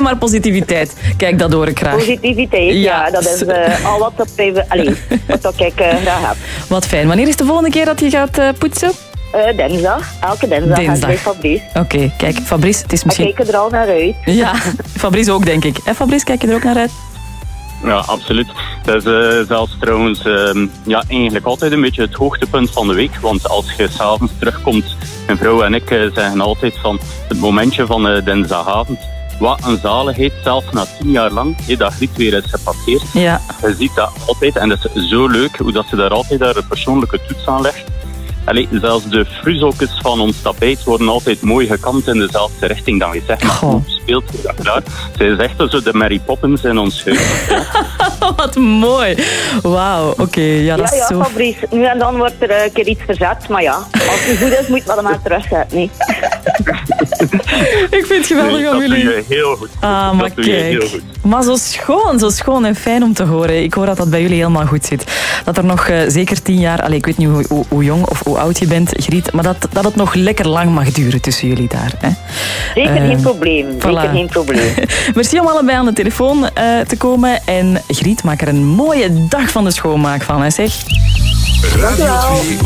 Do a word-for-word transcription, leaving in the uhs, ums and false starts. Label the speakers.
Speaker 1: alleen maar positiviteit. Kijk, dat hoor ik graag.
Speaker 2: Positiviteit, ja. ja dat is uh, al wat, op even, allez, wat ik uh, graag heb.
Speaker 1: Wat fijn. Wanneer is de volgende keer dat je gaat uh, poetsen?
Speaker 2: Uh, dinsdag. Elke dinsdag. Dinsdag. Bij Fabrice.
Speaker 1: Oké, okay, kijk, Fabrice, het is misschien...
Speaker 2: Ik kijk er al naar uit.
Speaker 1: Ja, Fabrice ook, denk ik. Hè, Fabrice, kijk je er ook naar uit?
Speaker 3: Ja, absoluut. Dat is uh, zelfs trouwens uh, ja, eigenlijk altijd een beetje het hoogtepunt van de week. Want als je s'avonds terugkomt, mijn vrouw en ik uh, zeggen altijd van het momentje van uh, dinsdagavond. Wat een zaligheid, zelfs na tien jaar lang, hey, dat Griet weer is gepasseerd.
Speaker 1: Ja.
Speaker 3: Je ziet dat altijd, en dat is zo leuk, hoe dat ze daar altijd daar een persoonlijke toets aan legt. Allee, zelfs de fruzokjes van ons tapijt worden altijd mooi gekant in dezelfde richting dan we zeggen. Maar hoe speelt ze dat klaar? Zij is echt zo de Mary Poppins in ons huis. Ja.
Speaker 1: Wat mooi. Wauw, oké. Okay, ja, dat
Speaker 2: ja,
Speaker 1: is
Speaker 2: ja,
Speaker 1: zo...
Speaker 2: Fabrice, nu en dan wordt er een keer iets verzet. Maar ja, als het goed is, moet je het maar terugzetten. Nee.
Speaker 1: Ik vind het geweldig
Speaker 3: nee,
Speaker 1: om jullie...
Speaker 3: Dat doe je heel goed.
Speaker 1: Ah, maar
Speaker 3: dat doe je heel
Speaker 1: kijk.
Speaker 3: goed.
Speaker 1: Maar zo schoon, zo schoon en fijn om te horen. Ik hoor dat dat bij jullie helemaal goed zit. Dat er nog uh, zeker tien jaar... Allez, ik weet niet hoe, hoe, hoe jong of hoe oud je bent, Griet, maar dat, dat het nog lekker lang mag duren tussen jullie daar. Hè?
Speaker 2: Zeker
Speaker 1: uh,
Speaker 2: geen probleem.
Speaker 1: Voilà.
Speaker 2: Zeker geen probleem.
Speaker 1: Merci om allebei aan de telefoon uh, te komen. En Griet, maak er een mooie dag van de schoonmaak van, hè, zeg.
Speaker 4: Radio twee